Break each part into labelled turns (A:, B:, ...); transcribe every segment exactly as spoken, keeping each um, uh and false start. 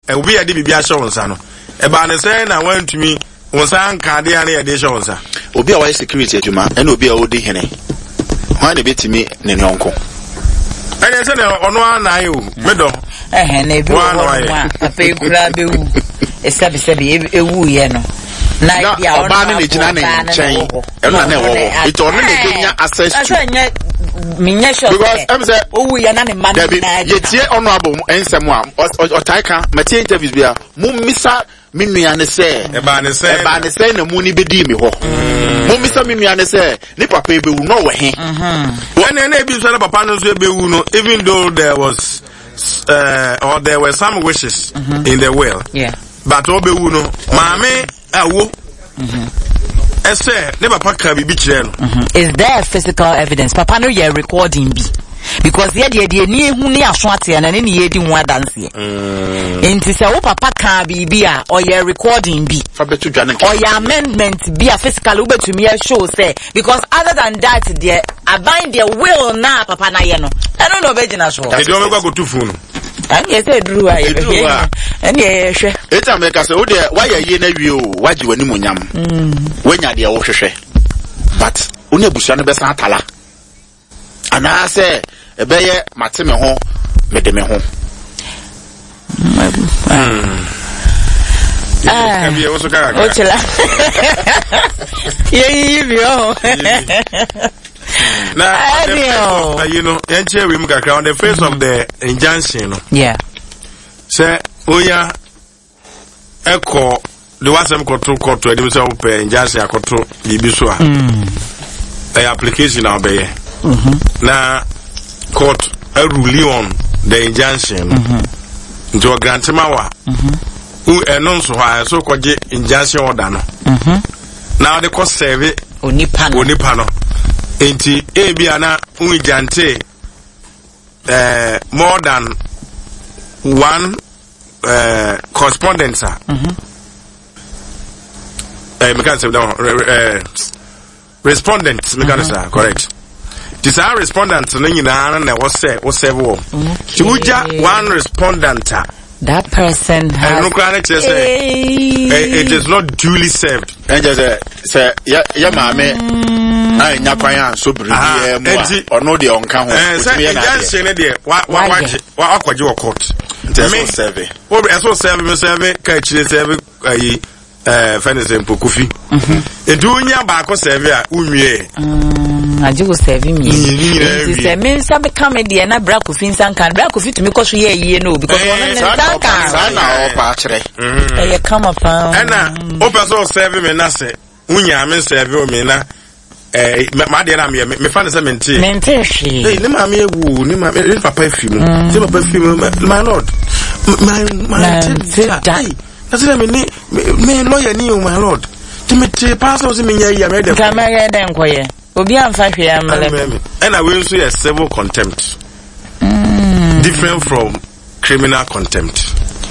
A: obi ya de bibia show nsa no e ba ne say na wan tumi wonsa nka de ya de show nsa
B: obi a wa security adwuma and obi a odi hene hwan na betimi ne nonko
A: ene say na ono anayo medo
C: eh na ebi wo papa ekura bewu esabi sabi ewu ye no na dia
B: oba ne gina ne nchen e na na wo it ono na genya access to
C: minya shop
B: because em say
C: owu ye na ne man na
B: yetie ono abo ensem a otaika matie interviews bia mu misa minua ne se
A: e ba ne se
B: e ba ne se na mu ni bedi mi ho mu misa minua ne se ni papa e bewu no wo he
C: mhm
A: when na ebi so na papa no so e bewu no even though there was uh, or there were some wishes mm-hmm. in the will
C: yeah
A: but obewu no maame awo mhm ese ne papa ka bibi kire no
C: is there physical evidence papa no ye recording bi because ye de de ni ehu ni aso ate na ne ne ye di ho adanse enti se wo papa ka bibi a or ye recording bi
B: fa betu dwane
C: or ye amendment bi a physical ubetumi ye show say because other than that there abind the will na papa na ye no I don't know virgin so
A: e do me kwa go tu funu
C: ani e say dru a ye ani e hwe
B: eta me ka say wo de wa ye ye na wie o waji wani munyam wanya de wo hwehwe but una busua no besa atala ana say ebeye mate me ho mede me ho
C: ah
A: e wo so kara
C: o chela ye yi bi o
A: na you know enche we mukakra on the face of the injunction no
C: yeah
A: say oya eko the wasem koto koto edi so pe injunction akoto bibi so a the application na obeye mhm na court a ruling on the injunction mhm njo grant mawa mhm u eno so ha so koje injunction order no mhm now the court serve
C: onipa no
A: onipa no enti ebiana unjante eh more than one uh correspondence mhm eh me can say down eh respondents me can say correct this are respondents no nyina na wo say wo say wo ti uja one respondent
C: that person has
A: it is not duly served
B: and just say ya ya mame ai nyakwan so biri e mo ono de onka ho
A: eh say injunction ne de wa wa wa akwaje wo court
B: me serve
A: wo so serve me serve ka chire serve ayi eh fenese mpokufi mhm edunya ba ko serve a unwie
C: mm ajugo serve me it is me sabe come de na bra ko fin san kan bra ko fit me ko so ye ye no because one ne san kan
B: na o pa kire
C: eh e come upon
A: ena o person serve me na se unya me serve o me na eh ma de na me me fa ne se mente
C: mente shi
A: eh ni ma me ewu ni ma me papa afimu se papa afimu my lord my my die that's me ni me lawyer ni my lord timete pastor se me nya ya me de
C: kama ye den koye obi amfa hwe amele
A: and I will say a civil contempt mm. different from criminal contempt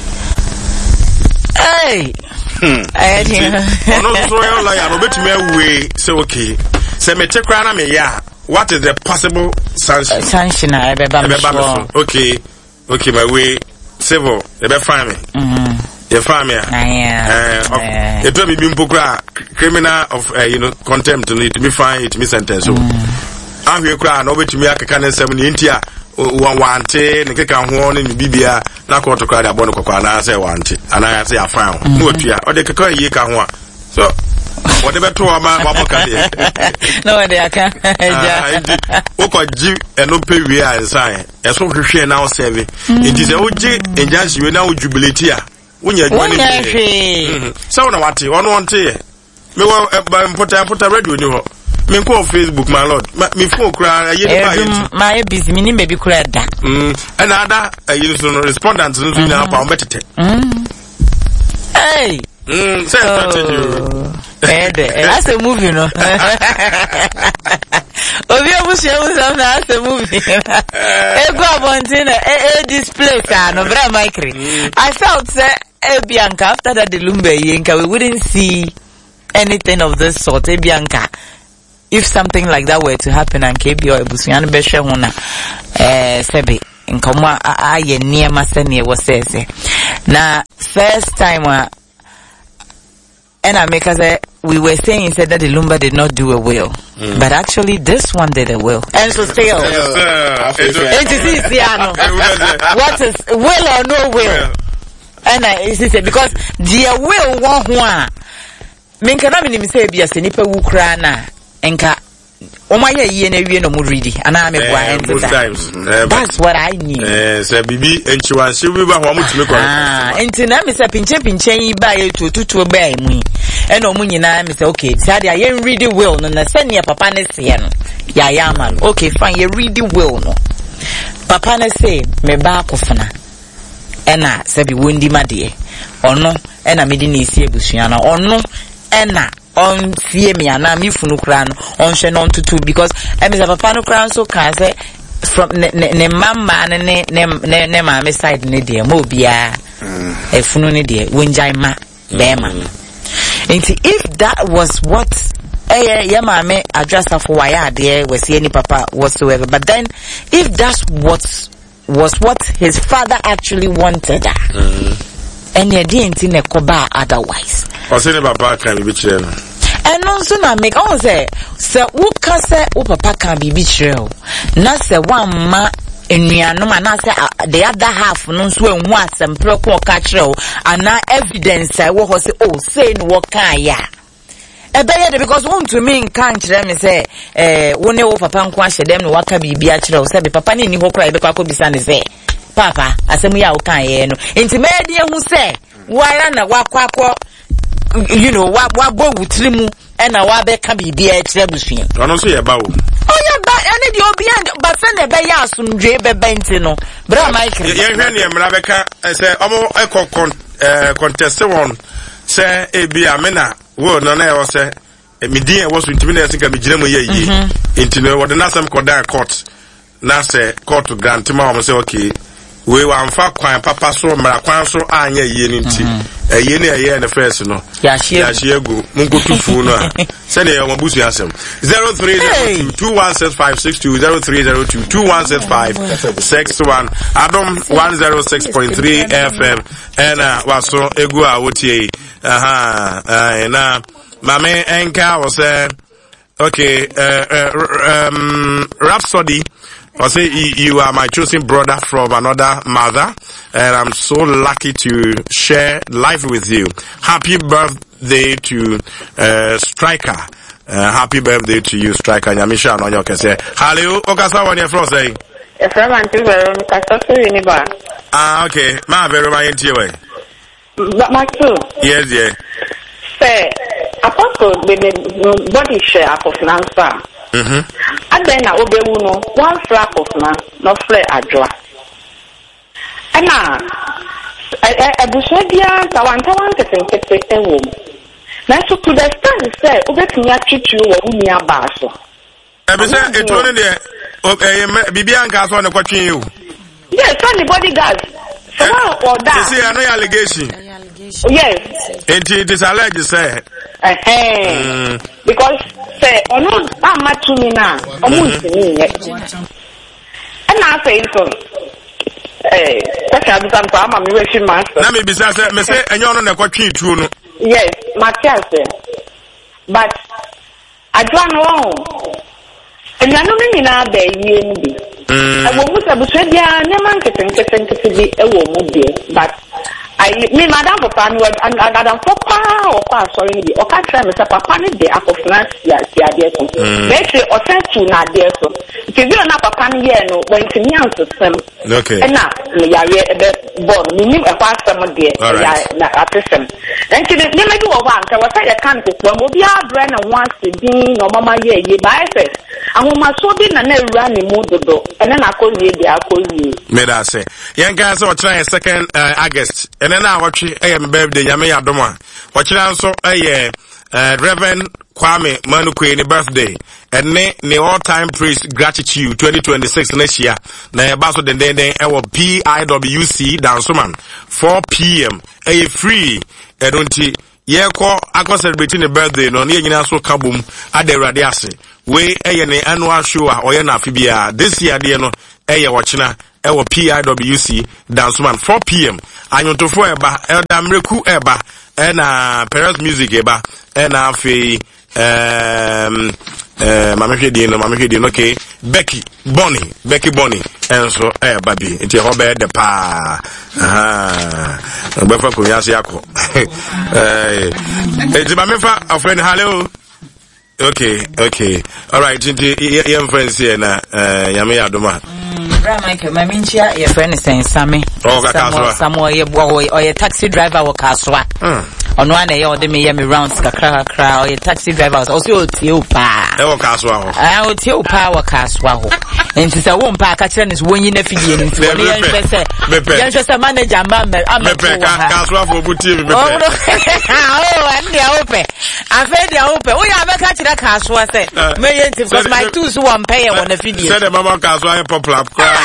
C: hey hmm I think
A: no so you lawyer no betime we say okay say me take na me ya what is the possible sanction
C: sanction I be ba
A: okay okay my way civil e be fine me mhm your family eh it will be impokra criminal of uh, you know contempt it me fine it me sentence so ahwe kra na obetumi akeka na nsem ne ntia wante ne keka ho ne bibia na court kra da bono kokwa na say wante ana ya say afan ho no otua o de keka yi ka ho a so what the beto ama maboka de
C: no de aka ja
A: o ko ji eno pe wi a nsan e so hwehwe na o serve it is o ji injunction we na o jubilate a unya adwani
C: mhm
A: so na wate ono wonte me wo impota impota radio ni ho me ko Facebook my lord me phone kra ye ni ba yi
C: my busy me ni me bi kra da
A: mm and ada you so respondent no so na pa ombetete
C: mm hey
A: mm say strategy
C: eh that's a movie no obi obusu obusu na that's a movie e go abontina e display ka no bra micro I felt say Bianca after that the Lumbe Yenka we wouldn't see anything of this sort Bianca if something like that were to happen and K B or Busian Besha Hona eh Sebi in Koma aye near Masani was says na first time uh, and I make us say we were saying said that the Lumba did not do a will, mm. but actually this one did a will, and so still, what is will or no will? And I say because the will one one, men cannot be say be a senipa wukrana enka. Omaya ye na wie no mo ready ana me bua end that. That's what I knew.
A: Eh say bibi enchiwa se bi ba ho amutime kwa.
C: Ah enti na me say pinche pinche yi ba ye tututu ba mu yi. E na omu nyina me say okay say dia ye read the will no na say ne papa ne se no. Ya ya man. Okay fine ye read the will no. Papa ne say me ba akofana. E na say bi wondi ma de. Ono e na me di na isi ebusua na ono e na on see me and I'm funu kran on she non to two because I miss a papa no kran so can say from ne ne mama ne ne ne ne mama side ne dear mo bia e funu ne dear wenjai ma bema. If that was what eh yeah mama address for why there was any papa whatsoever, but then if that's what was what his father actually wanted and he didn't in a koba otherwise.
A: Or say papa can be chill.
C: And also na make on say say wo ka say wo papa can be chill. Na say one ma enuanom na say the other half no so enhu asempre ko ka chill and na evidence I wo ho say oh say no wo kan ya. E be ye because want to me kan kire me say eh wo ne wo papa nko ahye dem no waka bibi a chill say be papa ni ni ho kra e be kwa ko bisa ne say papa asem ya wo kan ye no enti me de hu say wara na wakwa kwa you know wa wa go wutlimu e na wa be ka bibia e kire busuan
A: ono so ye ba wo
C: oh ya ba ene di obi and but say na be ya asumdwe be benti no bra Michael
A: ye hwe ne mra be ka say omo ekon contest one say e bia me na wo no na e wo say me din e wo so ntimi na e sika me gina mo ye yi enti no wo de na sam koda court na say court grant ma wo say okay we wan fa kwan papa so mra kwan so anya yie ni nti eye ne eye ne first no
C: ya hie
A: gu munko tufu no a se ne yo mabusu asem zero three zero two two one six five six two zero three zero two two one six five six one Adam one oh six point three F M and uh waso egu a wotie aha uh na mame enka was say okay uh, uh um Rhapsody I say you are my chosen brother from another mother, and I'm so lucky to share life with you. Happy birthday to uh, Striker. Uh, happy birthday to you, Striker. Nyamisha no nyoke say. Hello, okasa won your from say.
D: Yes, I'm anti vero mi kaso ni ba.
A: Ah, okay. Ma vero ma yenti we.
D: Ma too.
A: Yes, yeah.
D: Say, apostle the body share of financer.
A: Mhm.
D: And then na obewu no one flap of na no flare adwa. Ana e ebusha dia ta wan ta wan tete ewo. Na so to the stand say obetumi atwitu wo uni aba so.
A: E be say etu ne de eh bibi anka so ne kwatwen you.
D: Yes, so the bodyguard. So or that.
A: You see no allegation.
D: Yes.
A: It is alleged say.
D: Eh. Because say ono ama to me na omo ntini ye. And I say so. Eh, take am some time am we shi master.
A: Na me bisa say me say enyo no na kwatwen tu no.
D: Yes, Matthias. But I don't know. And I know me na be ye ni. I wo mu sabuso dia ne man keten keten keten bi e wo mu bi but I me madam papa no and madam papa o kwa sorry bi o ka try me say papa ne de akofina sia sia de so me say o send to na de so ti bi na papa ne ye no when ti nyan so sem
A: okay
D: na me ya ye be born me nim e kwa sem de ya na atesem then ti ne me do o wa nka wa say e kan ko mo bi a bra na once din no mama ye ye ba say ahoma so bi na na ewura ne mu dodo ene na akowie de akowie
A: me da say yen kan say o try second uh, August and then I watch eh my birthday yame yadoma watch so eh Reverend Kwame Manukwe ni birthday and ne ne all time praise gratitude twenty twenty-six next year na e ba so den den den e wo P I W C Dansoman four p m eh free e don't ye ko akọ celebrating the birthday no ne nyina so kabom aderade ase we eh ne annual show a oye na afibia this year de no eh ye watchna ewo P I W C Danceman four p.m. Anyotofo eba Elda Mreku eba na Parents Music eba na afi um eh mama hwedi no mama hwedi no okay Becky Bonnie Becky Bonnie enso eh baby enti ho be de pa aha obefa ko yase yakọ eh enti mama fa ofren hello okay okay all right enti your friends here na eh yame adoma
C: Bra Michael maminchia your friend is saying Sammy
A: oh kakaswa
C: Samuel ye or your taxi driver wo kaswa ono ana ye ode me ye me rounds kakra kakra or your taxi driver also otie opa
A: e wo kaswa ho
C: ah otie opa wo kaswa ho enti se wo mpa ka kire ne so wonyi na fidie ni nti woni ye nhwe se ye nhwe se manager mba me
A: me kaswa fo butie me me
C: oh ande a ope afa dia ope wo ya be ka kire kaswa se me ye nti because my tools wo mpa ye wona fidie
A: se de mama kaswa ye popular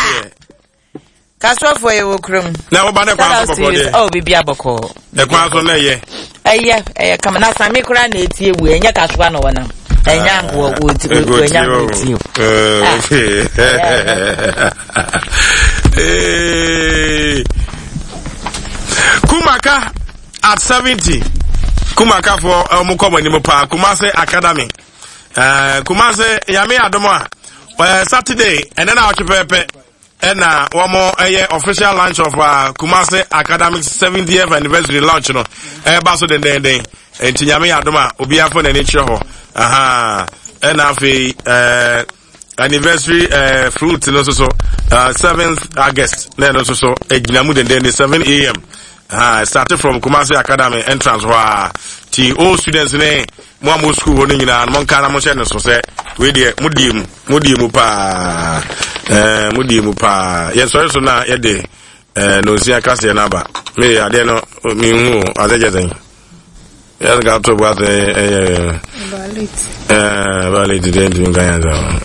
C: Kaswa for you krum.
A: Na wo ba ne kwa so boko de.
C: Oh bibi aboko.
A: E kwa so na ye.
C: Eye, eh kama na sami kura na eti ewu enya kaswa no wona. Enya ngo wo ti ko enya ngo ti.
A: Eh. Kumaka at seventy. Kumaka for omukomo ni mo pa Kumase Academy. Eh Kumase Yame Adomo uh, Saturday and then I'll pepe and uh, one more uh, official launch of uh, Kumase Academic seventieth anniversary launch no eh baso den den den enti nyame adoma obi afo na ni kire ho aha and afi uh, anniversary uh, fruit no so so uh, seventh August na no so so eginamu den den seven a m ah started from Kumase Academy entrance wa ti all students ne mo mo school ho nyina mo nka na mo hye ne so se we de mudim mudim pa eh mudim pa ye so so na ye de eh no sia kase na ba me ade no mi hu adeje den ya ga to bwa de eh eh vale de den din kan ya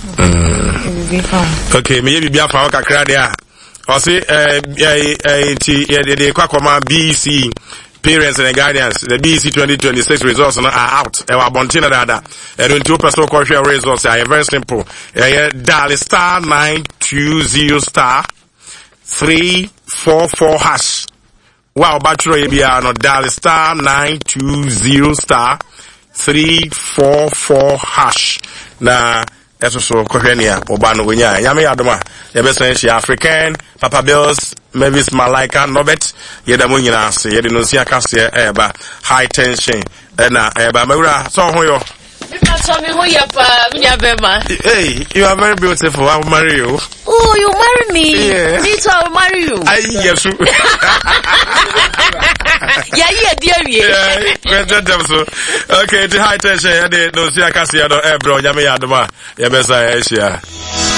A: okay me ye bibia fa kakra de a o se eh eh ti ye de kwakoma B C parents and guardians, the B C twenty twenty-six results are out. Ewa bontina dada. And two personal question results are very simple. Uh, dial star nine two zero star three four four hash. Wow, bachelor ebia no dial star nine two zero star three four four hash. Na eso so kohenia obano wenya nyame yadoma yebesen shi African Papa Bills Mavis Malaika Nobet yeda mo nyina ase yede no sia kase eba high tension na eba mawura so ho yo hey, you are very beautiful. I'll marry you.
E: Oh, you marry me?
A: Yeah.
E: Me too, I'll marry you.
A: I yes.
E: Yeah, yeah, dear me.
A: Yeah, okay, the high tension. I did no see a cassia, no, bro. Yami Adama. Yabesa,